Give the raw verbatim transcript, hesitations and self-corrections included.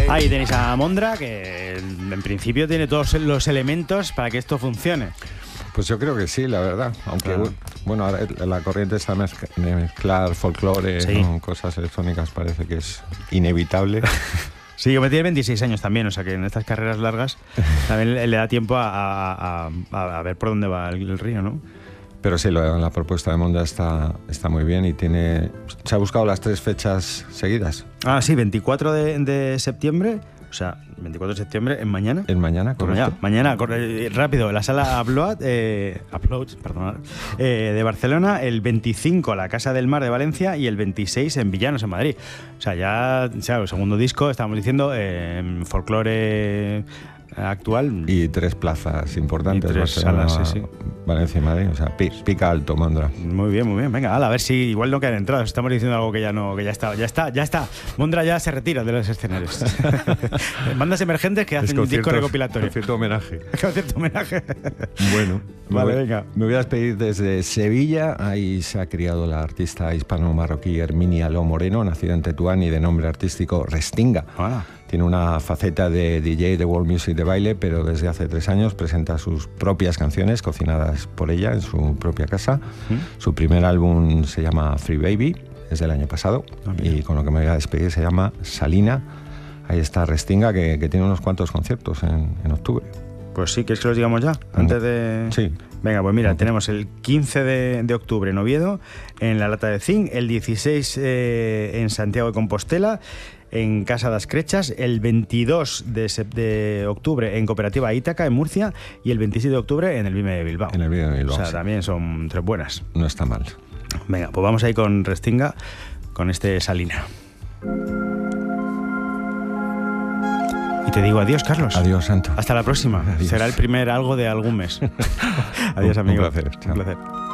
Ahí tenéis a Mondra, que en principio tiene todos los elementos para que esto funcione. Pues yo creo que sí, la verdad. Aunque, claro. bueno, ahora la corriente está mezcla, de mezclar folclore sí. con cosas electrónicas parece que es inevitable. Sí, yo me tiene veintiséis años también, o sea que en estas carreras largas también le, le da tiempo a, a, a, a ver por dónde va el, el río, ¿no? Pero sí, la, la propuesta de Mondra está, está muy bien y tiene... ¿Se ha buscado las tres fechas seguidas? Ah, sí, veinticuatro de, de septiembre, o sea, veinticuatro de septiembre, en mañana. En mañana, correcto. Mañana, mañana corre, rápido, la sala Upload, eh, Upload, perdón, eh, de Barcelona, el veinticinco la Casa del Mar de Valencia y el veintiséis en Villanos, en Madrid. O sea, ya, o sea, el segundo disco, estábamos diciendo, eh, folclore actual. Y tres plazas importantes. Y tres Barcelona, salas, sí, sí. Valencia y Madrid, o sea, pica alto, Mondra. Muy bien, muy bien. Venga, ala, a ver si igual no quedan entradas. Estamos diciendo algo que ya no, que ya está, ya está, ya está. Mondra ya se retira de los escenarios. Bandas emergentes que hacen un disco recopilatorio. Concierto homenaje. Concierto homenaje. Bueno, vale, me voy, venga. Me voy a despedir desde Sevilla. Ahí se ha criado la artista hispano-marroquí Herminia Lo Moreno, nacida en Tetuán y de nombre artístico Restinga. Ah. Tiene una faceta de D J de world music de baile, pero desde hace tres años presenta sus propias canciones cocinadas por ella en su propia casa. ¿Mm? Su primer álbum se llama Free Baby, es del año pasado, ah, y con lo que me voy a despedir se llama Salina. Ahí está Restinga, que, que tiene unos cuantos conciertos en, en octubre. Pues sí, ¿quieres que los digamos ya? Antes de... Sí. Venga, pues mira, tenemos el quince de, de octubre en Oviedo, en la Lata de Zinc, el dieciséis eh, en Santiago de Compostela, en Casa das Crechas, el veintidós de, de octubre en Cooperativa Ítaca, en Murcia, y el veintisiete de octubre en el Vime de Bilbao. En el Vime de Bilbao. O sea, sí. También son tres buenas. No está mal. Venga, pues vamos ahí con Restinga, con este Salina. Y te digo adiós, Carlos. Adiós, Santo. Hasta la próxima. Adiós. Será el primer algo de algún mes. Adiós, amigo. Un placer. Chao. Un placer.